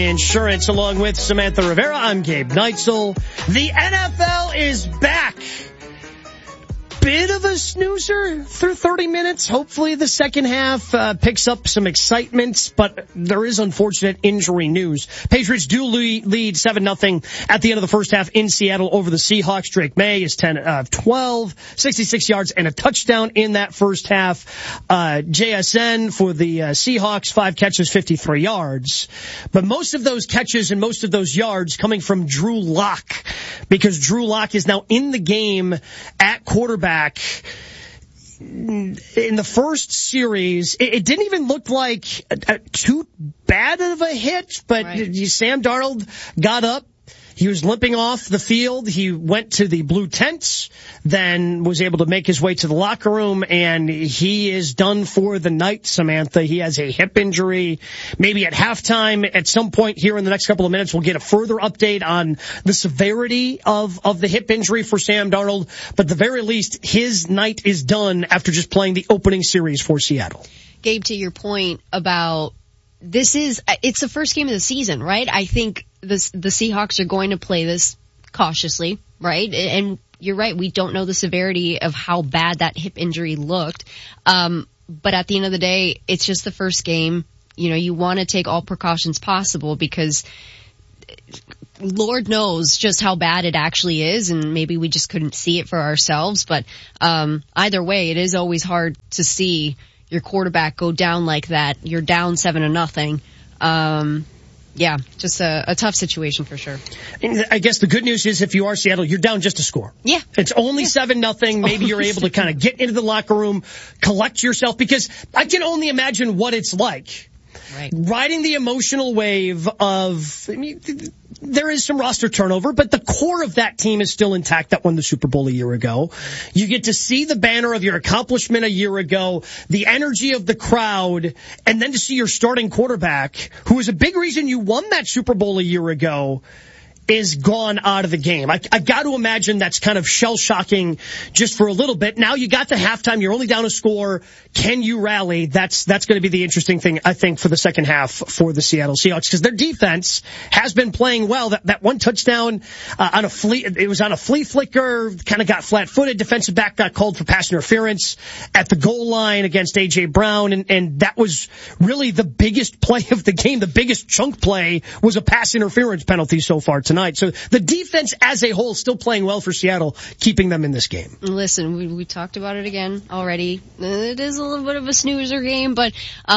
Insurance, along with Samantha Rivera. I'm Gabe Neitzel. The NFL is back. Bit of a snoozer through 30 minutes. Hopefully the second half picks up some excitement, but there is unfortunate injury news. Patriots do lead 7-0 at the end of the first half in Seattle over the Seahawks. Drake May is 10 of 12, 66 yards and a touchdown in that first half. JSN for the Seahawks, 5 catches, 53 yards. But most of those catches and most of those yards coming from Drew Lock, because Drew Lock is now in the game at quarterback. In the first series, it didn't even look like too bad of a hit, but right. Sam Darnold got up. He was limping off the field. He went to the blue tents, then was able to make his way to the locker room, and he is done for the night, Samantha. He has a hip injury. Maybe at halftime, at some point here in the next couple of minutes, we'll get a further update on the severity of the hip injury for Sam Darnold. But at the very least, his night is done after just playing the opening series for Seattle. Gabe, to your point about it's the first game of the season, right? I think the Seahawks are going to play this cautiously, right? And you're right, we don't know the severity of how bad that hip injury looked. But at the end of the day, it's just the first game. You know, you want to take all precautions possible because Lord knows just how bad it actually is, and maybe we just couldn't see it for ourselves. But either way, it is always hard to see your quarterback go down like that. You're down 7-0. Yeah, just a tough situation for sure. I guess the good news is if you are Seattle, you're down just a score. Yeah. It's only 7-0. Maybe you're able to kind of get into the locker room, collect yourself, because I can only imagine what it's like. Right. Riding the emotional wave of, there is some roster turnover, but the core of that team is still intact that won the Super Bowl a year ago. You get to see the banner of your accomplishment a year ago, the energy of the crowd, and then to see your starting quarterback, who is a big reason you won that Super Bowl a year ago, is gone out of the game. I got to imagine that's kind of shell-shocking just for a little bit. Now you got to halftime. You're only down a score. Can you rally? That's going to be the interesting thing, I think, for the second half for the Seattle Seahawks, because their defense has been playing well. That one touchdown on a flea, it was on a flea flicker, kind of got flat-footed. Defensive back got called for pass interference at the goal line against A.J. Brown, and that was really the biggest play of the game. The biggest chunk play was a pass interference penalty so far tonight. So the defense as a whole is still playing well for Seattle, keeping them in this game. Listen, we talked about it again already. It is a little bit of a snoozer game, but,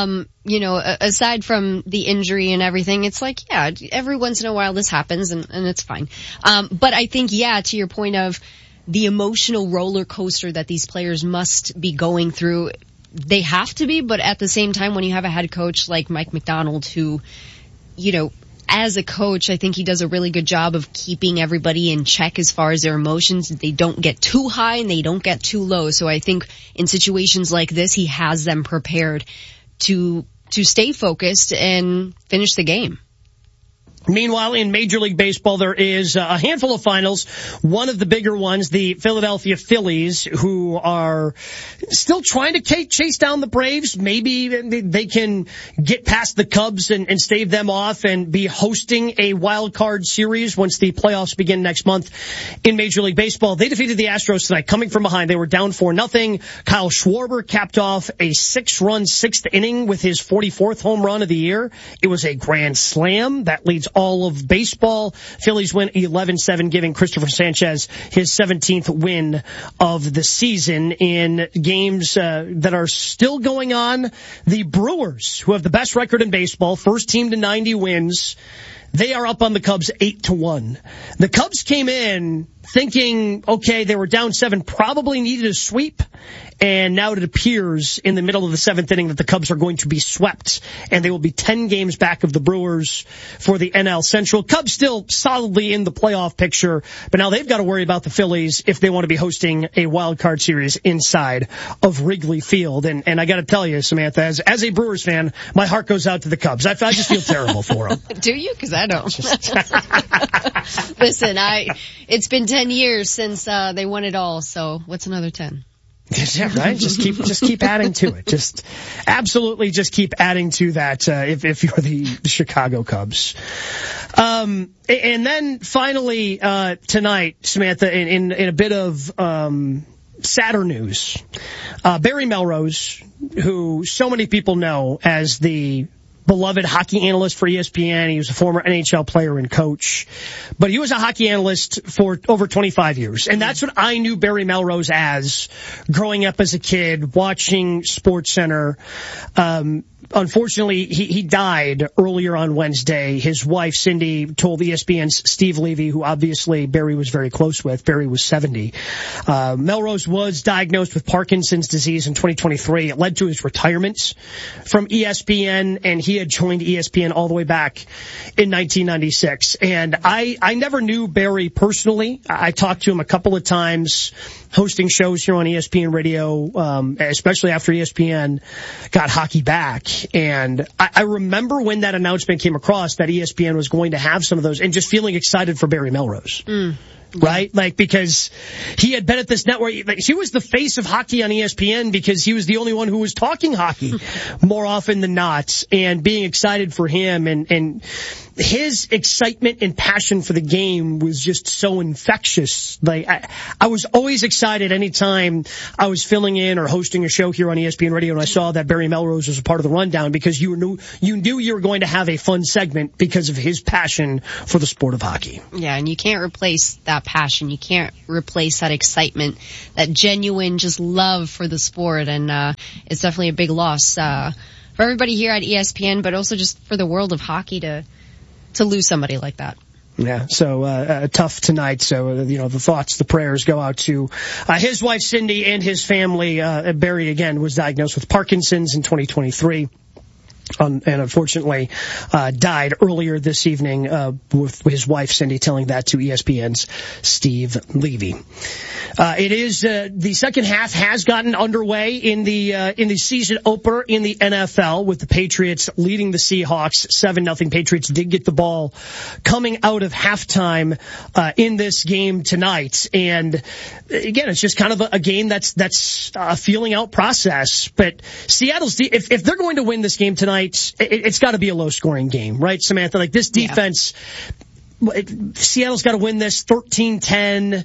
aside from the injury and everything, it's like, yeah, every once in a while this happens and it's fine. But I think, yeah, to your point of the emotional roller coaster that these players must be going through, they have to be, but at the same time, when you have a head coach like Mike Macdonald who, as a coach, I think he does a really good job of keeping everybody in check as far as their emotions. They don't get too high and they don't get too low. So I think in situations like this, he has them prepared to stay focused and finish the game. Meanwhile, in Major League Baseball, there is a handful of finals. One of the bigger ones, the Philadelphia Phillies, who are still trying to chase down the Braves. Maybe they can get past the Cubs and stave them off and be hosting a wild card series once the playoffs begin next month in Major League Baseball. They defeated the Astros tonight, coming from behind. They were down 4-0. Kyle Schwarber capped off a 6-run sixth inning with his 44th home run of the year. It was a grand slam that leads all of baseball. Phillies win 11-7, giving Christopher Sanchez his 17th win of the season. In games that are still going on, the Brewers, who have the best record in baseball, first team to 90 wins, they are up on the Cubs 8-1. The Cubs came in thinking, okay, they were down 7, probably needed a sweep, and now it appears in the middle of the 7th inning that the Cubs are going to be swept, and they will be 10 games back of the Brewers for the NL Central. Cubs still solidly in the playoff picture, but now they've got to worry about the Phillies if they want to be hosting a wild card series inside of Wrigley Field. And I got to tell you, Samantha, as a Brewers fan, my heart goes out to the Cubs. I just feel terrible for them. Do you? Because I don't. Listen, it's been 10 years since they won it all, so what's another 10? Yeah, right. Just keep adding to it. Just absolutely just keep adding to that. If you're the Chicago Cubs. And then finally, tonight, Samantha, in a bit of, sadder news, Barry Melrose, who so many people know as the beloved hockey analyst for ESPN. He was a former NHL player and coach, but he was a hockey analyst for over 25 years. And that's what I knew Barry Melrose as growing up as a kid, watching SportsCenter. Unfortunately, he died earlier on Wednesday. His wife, Cindy, told ESPN's Steve Levy, who obviously Barry was very close with. Barry was 70. Melrose was diagnosed with Parkinson's disease in 2023. It led to his retirement from ESPN, and he had joined ESPN all the way back in 1996. And I never knew Barry personally. I talked to him a couple of times hosting shows here on ESPN Radio, especially after ESPN got hockey back. And I remember when that announcement came across that ESPN was going to have some of those and just feeling excited for Barry Melrose. Right? Like, because he had been at this network. Like, he was the face of hockey on ESPN because he was the only one who was talking hockey more often than not, and being excited for him and his excitement and passion for the game was just so infectious. Like, I was always excited anytime I was filling in or hosting a show here on ESPN Radio and I saw that Barry Melrose was a part of the rundown, because you knew you were going to have a fun segment because of his passion for the sport of hockey. Yeah, and you can't replace that passion. You can't replace that excitement, that genuine just love for the sport, and it's definitely a big loss for everybody here at ESPN, but also just for the world of hockey to lose somebody like that. Yeah, so tough tonight. So, the thoughts, the prayers go out to his wife, Cindy, and his family. Barry, again, was diagnosed with Parkinson's in 2023. And unfortunately, died earlier this evening, with his wife, Cindy, telling that to ESPN's Steve Levy. It is, the second half has gotten underway in the season opener in the NFL, with the Patriots leading the Seahawks 7-0. Patriots did get the ball coming out of halftime, in this game tonight. And again, it's just kind of a game that's a feeling out process. But Seattle's, if they're going to win this game tonight, it's got to be a low-scoring game, right, Samantha? Like, this defense, Seattle's got to win this 13-10,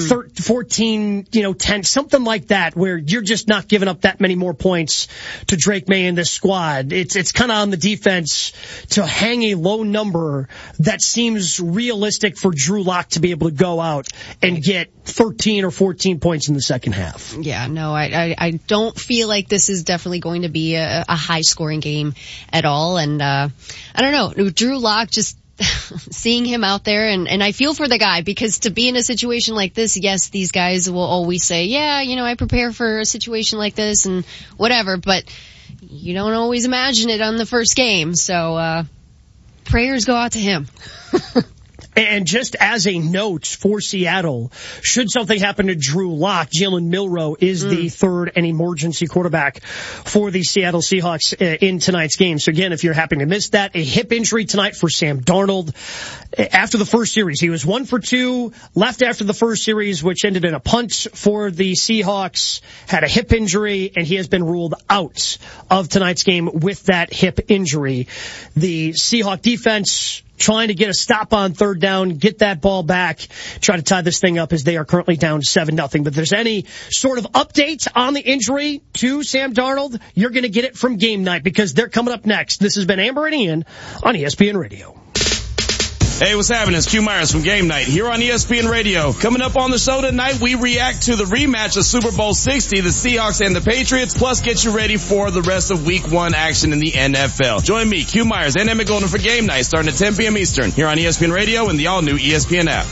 14-10, something like that, where you're just not giving up that many more points to Drake May and this squad. It's kind of on the defense to hang a low number that seems realistic for Drew Lock to be able to go out and get 13 or 14 points in the second half. Yeah, no, I don't feel like this is definitely going to be a high-scoring game at all. And I don't know, Drew Lock, just seeing him out there, and I feel for the guy, because to be in a situation like this, yes, these guys will always say, yeah, I prepare for a situation like this and whatever, but you don't always imagine it on the first game. So prayers go out to him. And just as a note for Seattle, should something happen to Drew Lock, Jalen Milroe is the third and emergency quarterback for the Seattle Seahawks in tonight's game. So again, if you're happy to miss that, a hip injury tonight for Sam Darnold. After the first series, he was 1 for 2, left after the first series, which ended in a punt for the Seahawks, had a hip injury, and he has been ruled out of tonight's game with that hip injury. The Seahawk defense trying to get a stop on third down, get that ball back, try to tie this thing up, as they are currently down 7-0. But if there's any sort of update on the injury to Sam Darnold, you're going to get it from Game Night, because they're coming up next. This has been Amber and Ian on ESPN Radio. Hey, what's happening? It's Q Myers from Game Night here on ESPN Radio. Coming up on the show tonight, we react to the rematch of Super Bowl 60, the Seahawks and the Patriots, plus get you ready for the rest of Week 1 action in the NFL. Join me, Q Myers, and Emmett Golden for Game Night, starting at 10 p.m. Eastern here on ESPN Radio and the all-new ESPN app.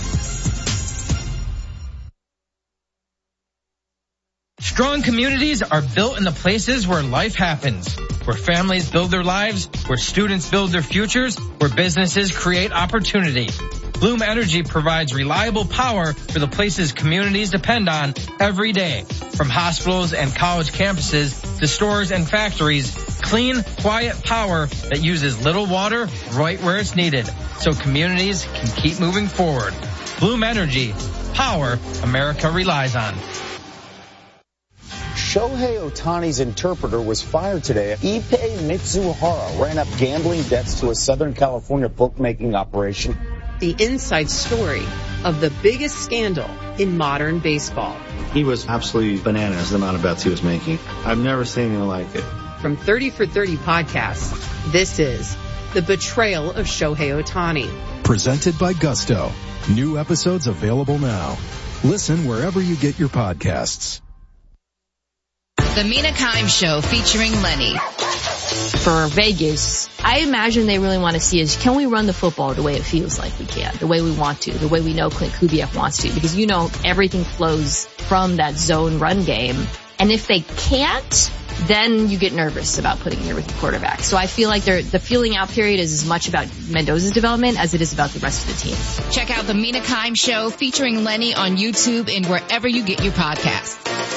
Strong communities are built in the places where life happens, where families build their lives, where students build their futures, where businesses create opportunity. Bloom Energy provides reliable power for the places communities depend on every day. From hospitals and college campuses to stores and factories, clean, quiet power that uses little water right where it's needed, so communities can keep moving forward. Bloom Energy, power America relies on. Shohei Ohtani's interpreter was fired today. Ippei Mitsuhara ran up gambling debts to a Southern California bookmaking operation. The inside story of the biggest scandal in modern baseball. He was absolutely bananas, the amount of bets he was making. I've never seen anything like it. From 30 for 30 podcasts, this is The Betrayal of Shohei Ohtani. Presented by Gusto. New episodes available now. Listen wherever you get your podcasts. The Mina Kimes Show featuring Lenny. For Vegas, I imagine they really want to see is, can we run the football the way it feels like we can, the way we want to, the way we know Clint Kubiak wants to, because everything flows from that zone run game. And if they can't, then you get nervous about putting your rookie quarterback. So I feel like the feeling out period is as much about Mendoza's development as it is about the rest of the team. Check out the Mina Kimes Show featuring Lenny on YouTube and wherever you get your podcasts.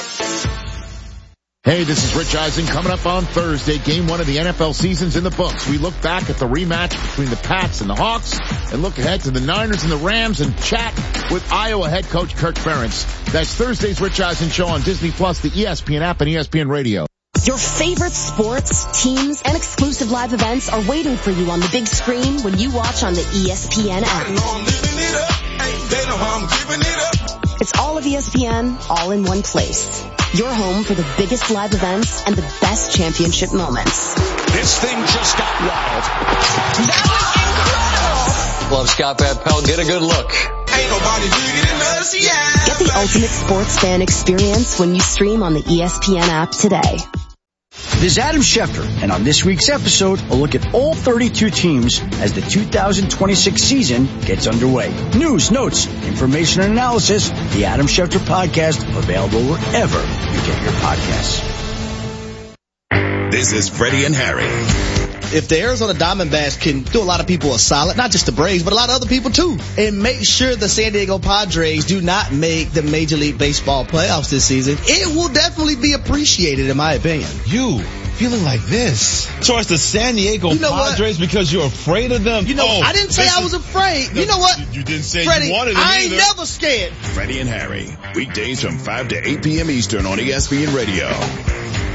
Hey, this is Rich Eisen. Coming up on Thursday, game 1 of the NFL season's in the books. We look back at the rematch between the Pats and the Hawks and look ahead to the Niners and the Rams and chat with Iowa head coach Kirk Ferentz. That's Thursday's Rich Eisen Show on Disney Plus, the ESPN app, and ESPN Radio. Your favorite sports, teams, and exclusive live events are waiting for you on the big screen when you watch on the ESPN app. It's all of ESPN, all in one place. Your home for the biggest live events and the best championship moments. This thing just got wild. That was incredible. Love Scott Van Pelt. Get a good look. Ain't nobody bigger than us, yeah. Get the ultimate sports fan experience when you stream on the ESPN app today. This is Adam Schefter, and on this week's episode, a look at all 32 teams as the 2026 season gets underway. News, notes, information, and analysis. The Adam Schefter Podcast, available wherever you get your podcasts. This is Freddie and Harry. If the Arizona Diamondbacks can do a lot of people a solid, not just the Braves, but a lot of other people too, and make sure the San Diego Padres do not make the Major League Baseball playoffs this season, it will definitely be appreciated, in my opinion. You feeling like this towards the San Diego Padres because you're afraid of them? I didn't say I was afraid. You know what? You didn't say Freddie, you wanted them I ain't either. never scared. Freddie and Harry, weekdays from 5 to 8 p.m. Eastern on ESPN Radio.